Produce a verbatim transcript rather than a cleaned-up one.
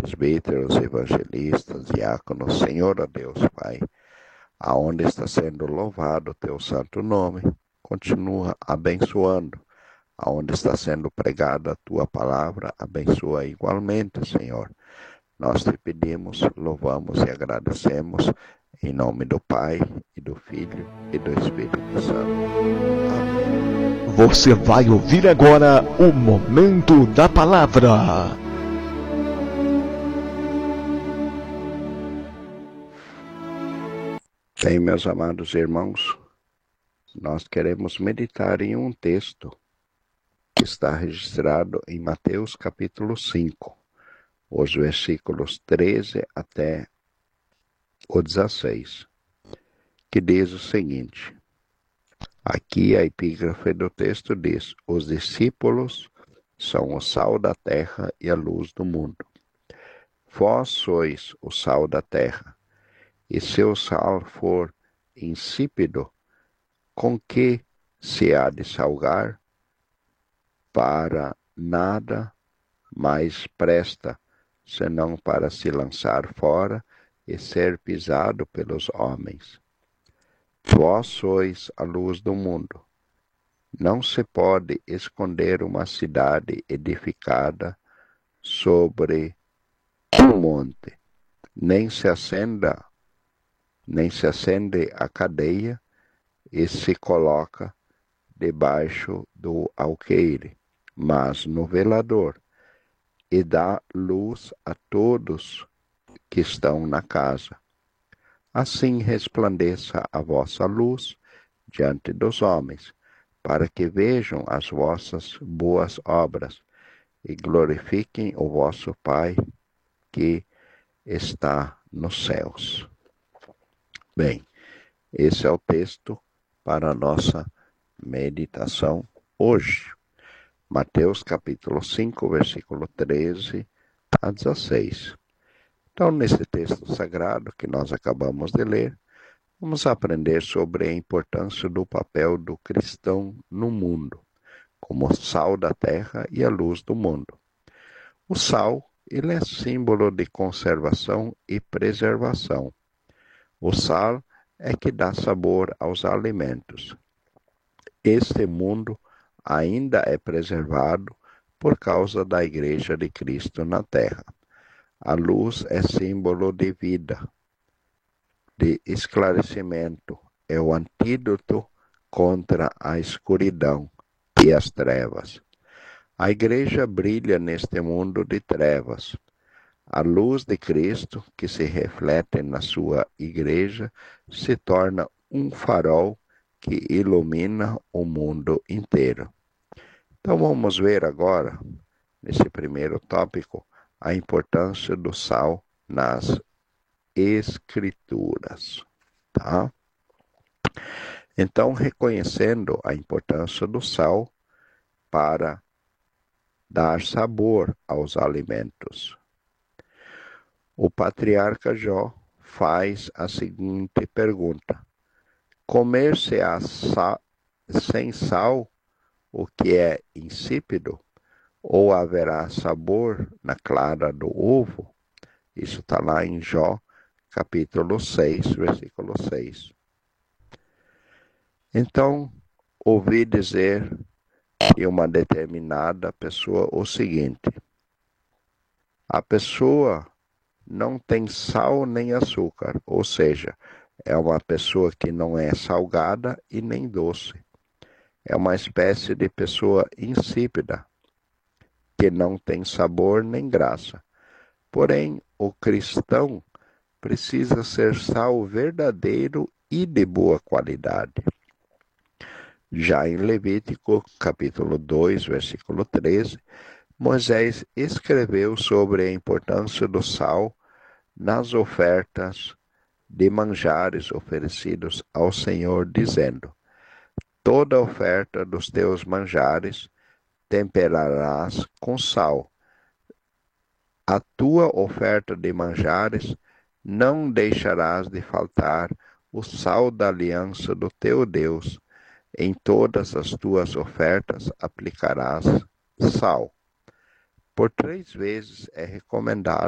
presbíteros, evangelistas, diáconos, Senhor, ó Deus, Pai, aonde está sendo louvado o teu santo nome, continua abençoando. Aonde está sendo pregada a tua palavra, abençoa igualmente, Senhor. Nós te pedimos, louvamos e agradecemos, em nome do Pai, e do Filho, e do Espírito Santo. Amém. Você vai ouvir agora o Momento da Palavra. Bem, meus amados irmãos, nós queremos meditar em um texto que está registrado em Mateus capítulo cinco, os versículos treze até o dezesseis, que diz o seguinte. Aqui a epígrafe do texto diz: os discípulos são o sal da terra e a luz do mundo. Vós sois o sal da terra, e se o sal for insípido, com que se há de salgar? Para nada mais presta, senão para se lançar fora e ser pisado pelos homens. Vós sois a luz do mundo. Não se pode esconder uma cidade edificada sobre um monte, nem se acenda, nem se acende a cadeia e se coloca debaixo do alqueire, mas no velador, e dá luz a todos que estão na casa. Assim resplandeça a vossa luz diante dos homens, para que vejam as vossas boas obras e glorifiquem o vosso Pai que está nos céus. Bem, esse é o texto para a nossa meditação hoje. Mateus capítulo cinco, versículo treze a dezesseis. Então, nesse texto sagrado que nós acabamos de ler, vamos aprender sobre a importância do papel do cristão no mundo, como sal da terra e a luz do mundo. O sal, ele é símbolo de conservação e preservação. O sal é que dá sabor aos alimentos. Este mundo ainda é preservado por causa da Igreja de Cristo na terra. A luz é símbolo de vida, de esclarecimento, é o antídoto contra a escuridão e as trevas. A Igreja brilha neste mundo de trevas. A luz de Cristo, que se reflete na sua Igreja, se torna um farol que ilumina o mundo inteiro. Então vamos ver agora, nesse primeiro tópico, a importância do sal nas Escrituras, tá? Então, reconhecendo a importância do sal para dar sabor aos alimentos, o patriarca Jó faz a seguinte pergunta: comer-se-á sa- sem sal o que é insípido? Ou haverá sabor na clara do ovo? Isso está lá em Jó, capítulo seis, versículo seis. Então, ouvi dizer de uma determinada pessoa o seguinte: a pessoa não tem sal nem açúcar, ou seja, é uma pessoa que não é salgada e nem doce. É uma espécie de pessoa insípida, que não tem sabor nem graça. Porém, o cristão precisa ser sal verdadeiro e de boa qualidade. Já em Levítico, capítulo dois, versículo treze, Moisés escreveu sobre a importância do sal nas ofertas de manjares oferecidos ao Senhor, dizendo: toda oferta dos teus manjares temperarás com sal. A tua oferta de manjares não deixarás de faltar o sal da aliança do teu Deus. Em todas as tuas ofertas aplicarás sal. Por três vezes é recomendado